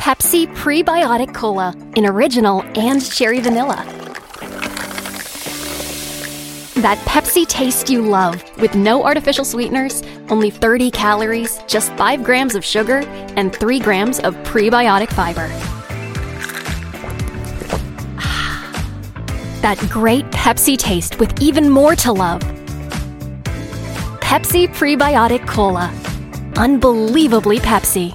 Pepsi Prebiotic Cola in original and cherry vanilla. That Pepsi taste you love with no artificial sweeteners, only 30 calories, just 5 grams of sugar, and 3 grams of prebiotic fiber. That great Pepsi taste with even more to love. Pepsi Prebiotic Cola. Unbelievably Pepsi.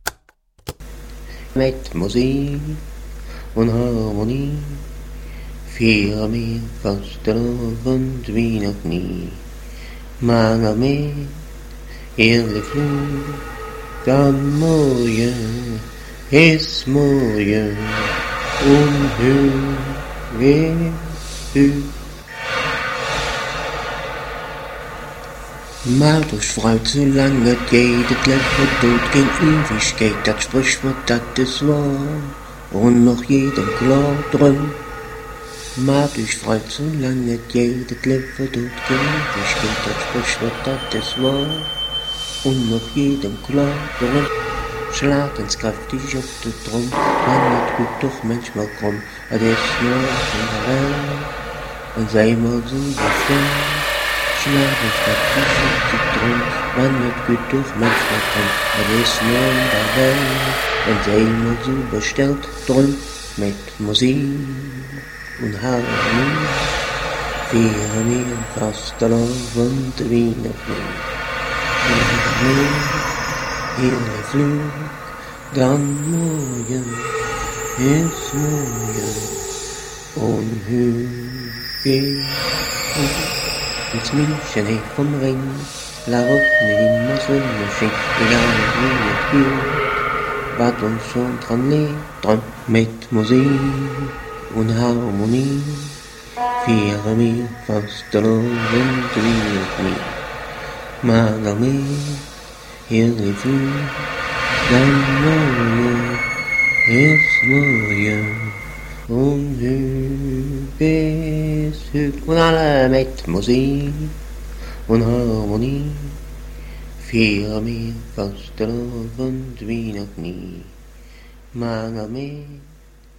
Mit Musik und Harmonie fiel mir fast der Abend wie noch nie. Man mit ehrlich Flug, dann morgen ist morgen und höher. Maar dus fruit zolang het geht, het leven doet geen Ewigkeit, dat Sprichwort, dat is wahr, und noch jedem klar drum. Maar dus fruit zolang het geht, het leven doet geen Ewigkeit, dat Sprichwort, dat is wahr, und noch jedem klar drum. Schlag ins kräftig auf den Drum, man wird gut doch manchmal krumm, es ist nur in der Welt, und sei mal so befreit. Schlag ins kräftig auf den Drum, man wird gut doch manchmal krumm, es ist nur in der Welt, und sei mal so bestellt drum, mit Musik und Harmonie, fieren wir fast Abend wie noch nie. Hier Flug, dann morgen ist morgen und Hügel ins München vom Ring, la Route immer so schön, egal wie es geht, was uns schon dran liegt, dran mit Musik und Harmonie, fieren wir fast Abend wie noch nie. Mal mit hier Flug, dann morgen ist morgen und Hügel ist Hügel. Und alle mit Musik und Harmonie fieren wir fast Abend wie noch nie. Mal mit